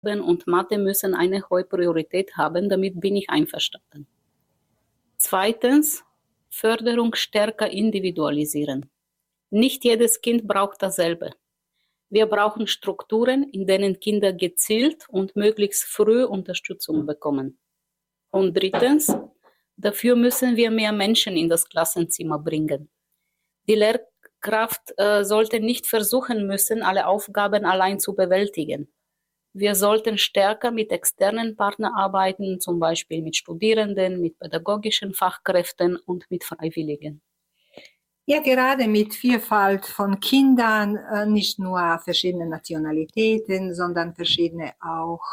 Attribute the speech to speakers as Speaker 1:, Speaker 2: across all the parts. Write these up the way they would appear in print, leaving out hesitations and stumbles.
Speaker 1: und Mathe müssen eine hohe Priorität haben, damit bin ich einverstanden. Zweitens, Förderung stärker individualisieren. Nicht jedes Kind braucht dasselbe. Wir brauchen Strukturen, in denen Kinder gezielt und möglichst früh Unterstützung bekommen. Und drittens, dafür müssen wir mehr Menschen in das Klassenzimmer bringen. Die Lehrkraft sollte nicht versuchen müssen, alle Aufgaben allein zu bewältigen. Wir sollten stärker mit externen Partnern arbeiten, zum Beispiel mit Studierenden, mit pädagogischen Fachkräften und mit Freiwilligen.
Speaker 2: Ja, gerade mit Vielfalt von Kindern, nicht nur verschiedene Nationalitäten, sondern verschiedene auch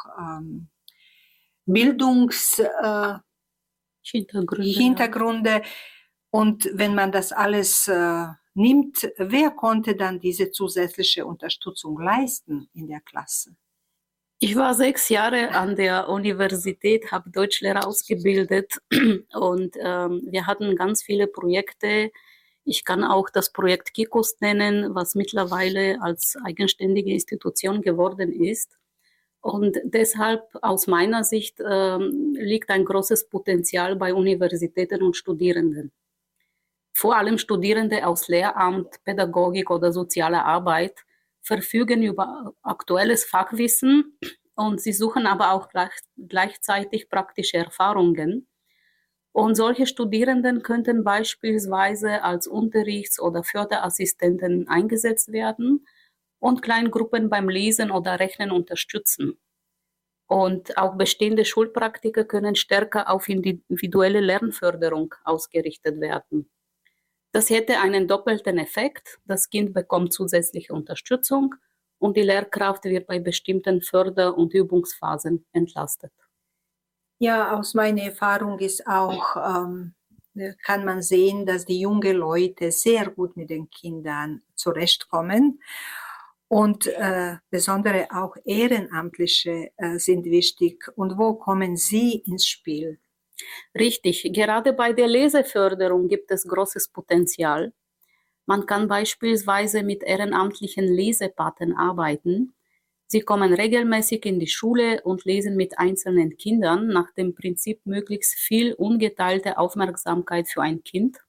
Speaker 2: Hintergründe. Und wenn man das alles nimmt, wer konnte dann diese zusätzliche Unterstützung leisten in der Klasse?
Speaker 1: Ich war 6 Jahre an der Universität, habe Deutschlehrer ausgebildet und wir hatten ganz viele Projekte. Ich kann auch das Projekt KIKUS nennen, was mittlerweile als eigenständige Institution geworden ist. Und deshalb aus meiner Sicht liegt ein großes Potenzial bei Universitäten und Studierenden. Vor allem Studierende aus Lehramt, Pädagogik oder sozialer Arbeit verfügen über aktuelles Fachwissen und sie suchen aber auch gleichzeitig praktische Erfahrungen. Und solche Studierenden könnten beispielsweise als Unterrichts- oder Förderassistenten eingesetzt werden und Kleingruppen beim Lesen oder Rechnen unterstützen. Und auch bestehende Schulpraktiker können stärker auf individuelle Lernförderung ausgerichtet werden. Das hätte einen doppelten Effekt. Das Kind bekommt zusätzliche Unterstützung und die Lehrkraft wird bei bestimmten Förder- und Übungsphasen entlastet.
Speaker 2: Ja, aus meiner Erfahrung ist auch, kann man sehen, dass die jungen Leute sehr gut mit den Kindern zurechtkommen. Und besonders auch Ehrenamtliche sind wichtig. Und wo kommen Sie ins Spiel?
Speaker 1: Richtig, gerade bei der Leseförderung gibt es großes Potenzial. Man kann beispielsweise mit ehrenamtlichen Lesepaten arbeiten. Sie kommen regelmäßig in die Schule und lesen mit einzelnen Kindern nach dem Prinzip möglichst viel ungeteilte Aufmerksamkeit für ein Kind.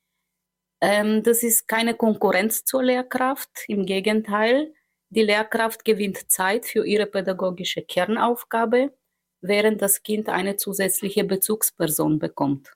Speaker 1: Das ist keine Konkurrenz zur Lehrkraft, im Gegenteil. Die Lehrkraft gewinnt Zeit für ihre pädagogische Kernaufgabe, während das Kind eine zusätzliche Bezugsperson bekommt.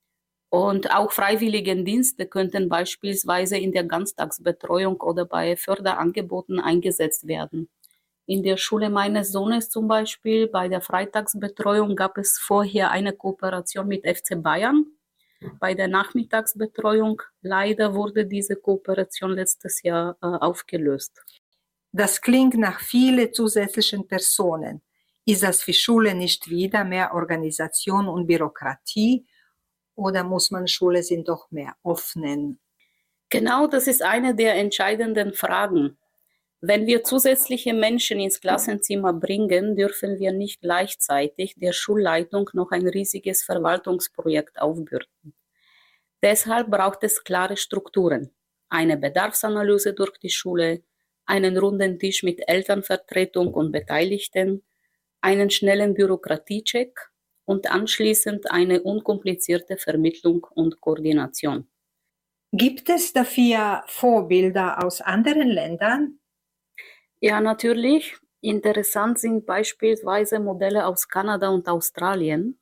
Speaker 1: Und auch Freiwilligendienste könnten beispielsweise in der Ganztagsbetreuung oder bei Förderangeboten eingesetzt werden. In der Schule meines Sohnes zum Beispiel, bei der Freitagsbetreuung gab es vorher eine Kooperation mit FC Bayern. Bei der Nachmittagsbetreuung leider wurde diese Kooperation letztes Jahr aufgelöst.
Speaker 2: Das klingt nach vielen zusätzlichen Personen. Ist das für Schule nicht wieder mehr Organisation und Bürokratie? Oder muss man Schule sind doch mehr öffnen?
Speaker 1: Genau, das ist eine der entscheidenden Fragen. Wenn wir zusätzliche Menschen ins Klassenzimmer bringen, dürfen wir nicht gleichzeitig der Schulleitung noch ein riesiges Verwaltungsprojekt aufbürden. Deshalb braucht es klare Strukturen, eine Bedarfsanalyse durch die Schule, einen runden Tisch mit Elternvertretung und Beteiligten, einen schnellen Bürokratiecheck und anschließend eine unkomplizierte Vermittlung und Koordination.
Speaker 2: Gibt es dafür Vorbilder aus anderen Ländern?
Speaker 1: Ja, natürlich. Interessant sind beispielsweise Modelle aus Kanada und Australien.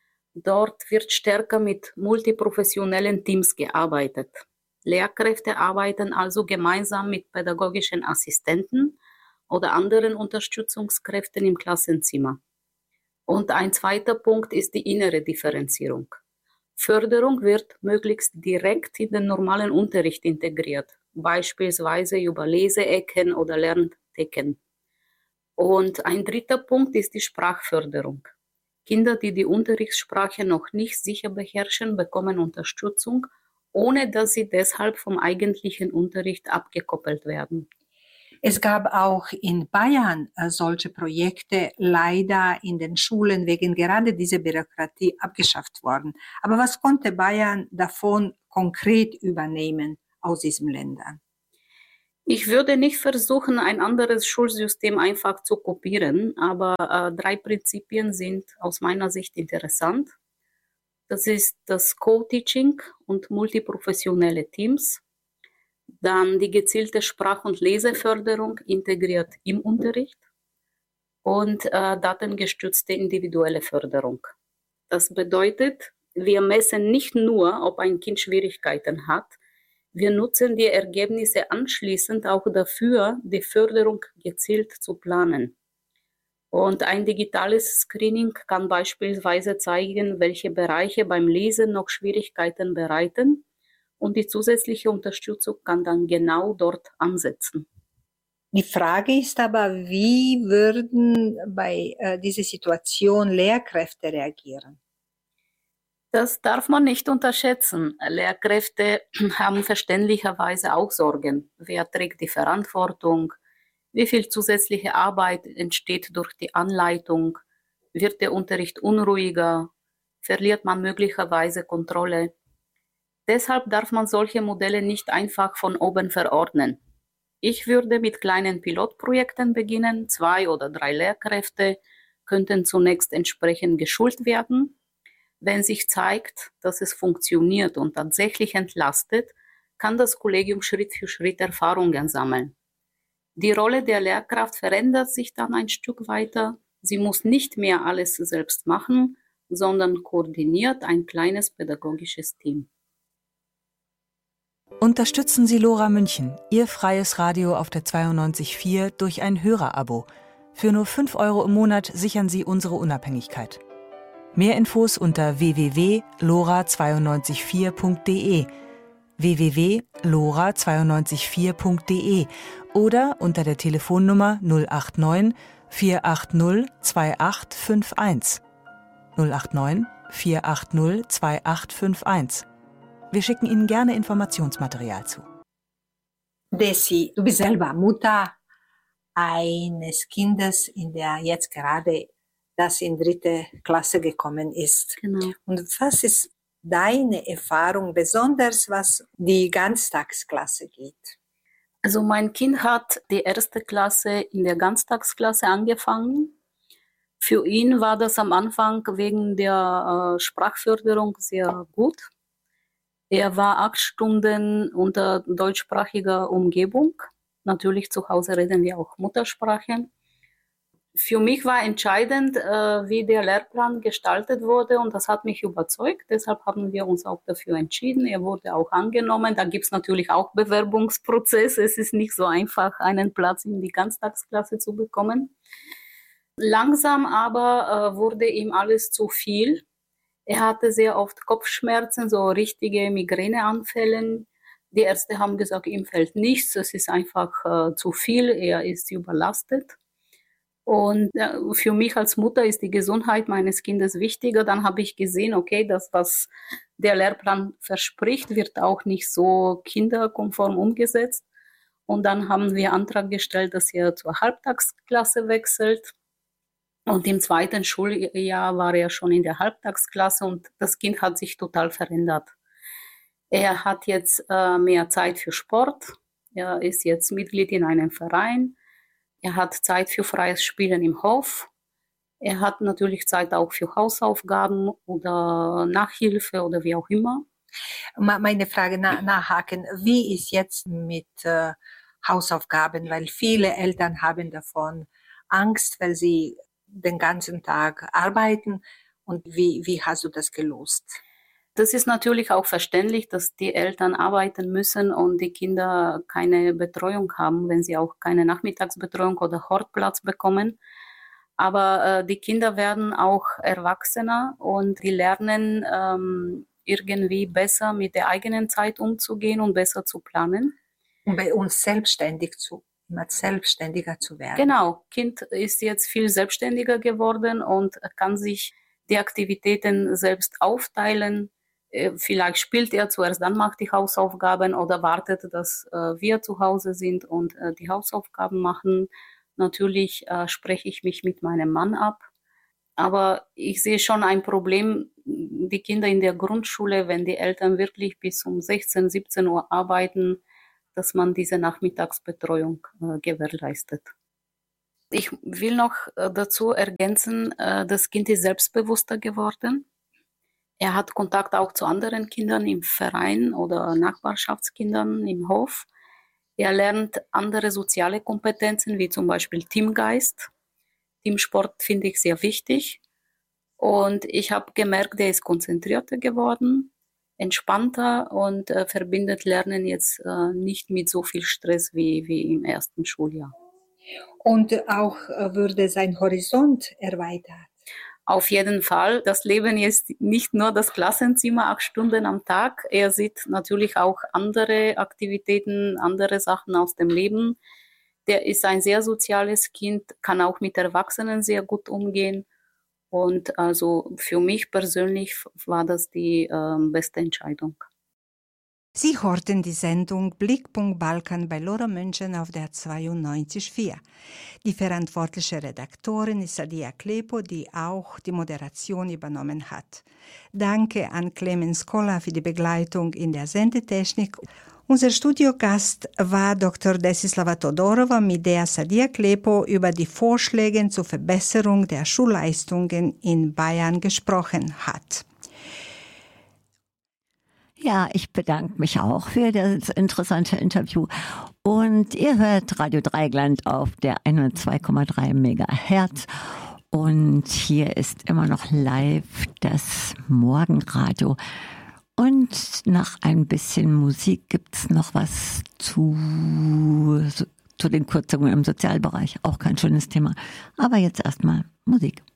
Speaker 1: Dort wird stärker mit multiprofessionellen Teams gearbeitet. Lehrkräfte arbeiten also gemeinsam mit pädagogischen Assistenten oder anderen Unterstützungskräften im Klassenzimmer. Und ein zweiter Punkt ist die innere Differenzierung. Förderung wird möglichst direkt in den normalen Unterricht integriert, beispielsweise über Leseecken oder Lerntheken. Und ein dritter Punkt ist die Sprachförderung. Kinder, die die Unterrichtssprache noch nicht sicher beherrschen, bekommen Unterstützung, ohne dass sie deshalb vom eigentlichen Unterricht abgekoppelt werden.
Speaker 2: Es gab auch in Bayern solche Projekte, leider in den Schulen wegen gerade dieser Bürokratie abgeschafft worden. Aber was konnte Bayern davon konkret übernehmen aus diesen Ländern?
Speaker 1: Ich würde nicht versuchen, ein anderes Schulsystem einfach zu kopieren, aber 3 Prinzipien sind aus meiner Sicht interessant. Das ist das Co-Teaching und multiprofessionelle Teams, dann die gezielte Sprach- und Leseförderung integriert im Unterricht und datengestützte individuelle Förderung. Das bedeutet, wir messen nicht nur, ob ein Kind Schwierigkeiten hat, wir nutzen die Ergebnisse anschließend auch dafür, die Förderung gezielt zu planen. Und ein digitales Screening kann beispielsweise zeigen, welche Bereiche beim Lesen noch Schwierigkeiten bereiten, und die zusätzliche Unterstützung kann dann genau dort ansetzen.
Speaker 2: Die Frage ist aber, wie würden bei dieser Situation Lehrkräfte reagieren?
Speaker 1: Das darf man nicht unterschätzen. Lehrkräfte haben verständlicherweise auch Sorgen. Wer trägt die Verantwortung? Wie viel zusätzliche Arbeit entsteht durch die Anleitung? Wird der Unterricht unruhiger? Verliert man möglicherweise Kontrolle? Deshalb darf man solche Modelle nicht einfach von oben verordnen. Ich würde mit kleinen Pilotprojekten beginnen. 2 oder 3 Lehrkräfte könnten zunächst entsprechend geschult werden. Wenn sich zeigt, dass es funktioniert und tatsächlich entlastet, kann das Kollegium Schritt für Schritt Erfahrungen sammeln. Die Rolle der Lehrkraft verändert sich dann ein Stück weiter. Sie muss nicht mehr alles selbst machen, sondern koordiniert ein kleines pädagogisches Team.
Speaker 3: Unterstützen Sie Lora München, Ihr freies Radio auf der 92.4 durch ein Hörerabo. Für nur 5 € im Monat sichern Sie unsere Unabhängigkeit. Mehr Infos unter www.lora924.de, www.lora924.de oder unter der Telefonnummer 089 480 2851. 089 480 2851. Wir schicken Ihnen gerne Informationsmaterial zu.
Speaker 2: Desi, du bist selber Mutter eines Kindes, in der jetzt gerade das in 3. Klasse gekommen ist.
Speaker 1: Genau.
Speaker 2: Und was ist deine Erfahrung, besonders was die Ganztagsklasse geht?
Speaker 1: Also mein Kind hat die 1. Klasse in der Ganztagsklasse angefangen. Für ihn war das am Anfang wegen der Sprachförderung sehr gut. Er war 8 Stunden unter deutschsprachiger Umgebung. Natürlich zu Hause reden wir auch Muttersprache. Für mich war entscheidend, wie der Lehrplan gestaltet wurde, und das hat mich überzeugt. Deshalb haben wir uns auch dafür entschieden. Er wurde auch angenommen. Da gibt es natürlich auch Bewerbungsprozesse. Es ist nicht so einfach, einen Platz in die Ganztagsklasse zu bekommen. Langsam aber wurde ihm alles zu viel. Er hatte sehr oft Kopfschmerzen, so richtige Migräneanfälle. Die Ärzte haben gesagt, ihm fällt nichts, es ist einfach zu viel, er ist überlastet. Und für mich als Mutter ist die Gesundheit meines Kindes wichtiger. Dann habe ich gesehen, okay, das, was der Lehrplan verspricht, wird auch nicht so kinderkonform umgesetzt. Und dann haben wir Antrag gestellt, dass er zur Halbtagsklasse wechselt. Und im 2. Schuljahr war er schon in der Halbtagsklasse und das Kind hat sich total verändert. Er hat jetzt mehr Zeit für Sport. Er ist jetzt Mitglied in einem Verein. Er hat Zeit für freies Spielen im Hof. Er hat natürlich Zeit auch für Hausaufgaben oder Nachhilfe oder wie auch immer.
Speaker 2: Meine Frage nachhaken, wie ist jetzt mit Hausaufgaben? Weil viele Eltern haben davon Angst, weil sie den ganzen Tag arbeiten. Und wie hast du das gelöst?
Speaker 1: Das ist natürlich auch verständlich, dass die Eltern arbeiten müssen und die Kinder keine Betreuung haben, wenn sie auch keine Nachmittagsbetreuung oder Hortplatz bekommen. Aber die Kinder werden auch erwachsener und die lernen irgendwie besser mit der eigenen Zeit umzugehen und besser zu planen.
Speaker 2: Um bei uns immer selbstständiger zu werden.
Speaker 1: Genau, Kind ist jetzt viel selbstständiger geworden und kann sich die Aktivitäten selbst aufteilen. Vielleicht spielt er zuerst, dann macht die Hausaufgaben oder wartet, dass wir zu Hause sind und die Hausaufgaben machen. Natürlich spreche ich mich mit meinem Mann ab. Aber ich sehe schon ein Problem, die Kinder in der Grundschule, wenn die Eltern wirklich bis um 16, 17 Uhr arbeiten, dass man diese Nachmittagsbetreuung gewährleistet. Ich will noch dazu ergänzen, das Kind ist selbstbewusster geworden. Er hat Kontakt auch zu anderen Kindern im Verein oder Nachbarschaftskindern im Hof. Er lernt andere soziale Kompetenzen, wie zum Beispiel Teamgeist. Teamsport finde ich sehr wichtig. Und ich habe gemerkt, er ist konzentrierter geworden, entspannter und verbindet Lernen jetzt nicht mit so viel Stress wie im ersten Schuljahr.
Speaker 2: Und auch würde sein Horizont erweitert.
Speaker 1: Auf jeden Fall. Das Leben ist nicht nur das Klassenzimmer 8 Stunden am Tag. Er sieht natürlich auch andere Aktivitäten, andere Sachen aus dem Leben. Der ist ein sehr soziales Kind, kann auch mit Erwachsenen sehr gut umgehen. Und also für mich persönlich war das die beste Entscheidung.
Speaker 4: Sie hörten die Sendung Blickpunkt Balkan bei Lora München auf der 92.4. Die verantwortliche Redaktorin ist Sadia Klepo, die auch die Moderation übernommen hat. Danke an Clemens Koller für die Begleitung in der Sendetechnik. Unser Studiogast war Dr. Desislava Todorova, mit der Sadia Klepo über die Vorschläge zur Verbesserung der Schulleistungen in Bayern gesprochen hat.
Speaker 5: Ja, ich bedanke mich auch für das interessante Interview. Und ihr hört Radio Dreieckland auf der 102,3 Megahertz. Und hier ist immer noch live das Morgenradio. Und nach ein bisschen Musik gibt es noch was zu den Kürzungen im Sozialbereich. Auch kein schönes Thema. Aber jetzt erstmal Musik.